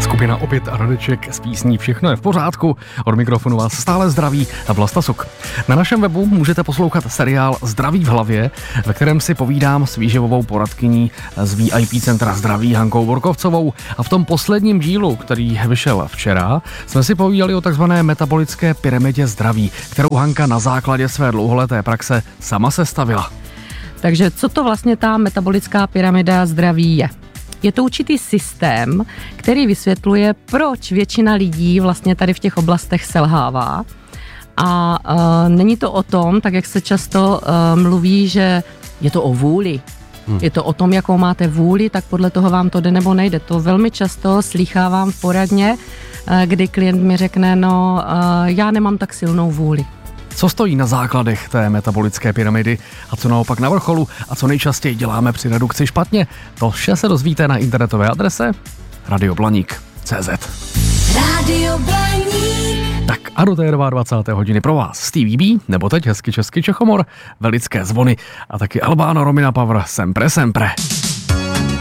Skupina Opět a Radeček s písní Všechno je v pořádku. Od mikrofonu vás stále zdraví Vlasta Suk. Na našem webu můžete poslouchat seriál Zdraví v hlavě, ve kterém si povídám s výživovou poradkyní z VIP Centra zdraví Hankou Borkovcovou. A v tom posledním dílu, který vyšel včera, jsme si povídali o takzvané metabolické pyramidě zdraví, kterou Hanka na základě své dlouholeté praxe sama sestavila. Takže co to vlastně ta metabolická pyramida zdraví je? Je to určitý systém, který vysvětluje, proč většina lidí vlastně tady v těch oblastech selhává. A není to o tom, tak jak se často mluví, že je to o vůli. Je to o tom, jakou máte vůli, tak podle toho vám to jde nebo nejde. To velmi často slýchávám v poradně, kdy klient mi řekne, já nemám tak silnou vůli. Co stojí na základech té metabolické pyramidy a co naopak na vrcholu a co nejčastěji děláme při redukci špatně, to vše se dozvíte na internetové adrese radioblaník.cz. Radio Blaník. Tak a do té 22. hodiny pro vás Stevie B, nebo teď hezky česky Čechomor, Velické zvony a taky Albano Romina Power Sempre Sempre.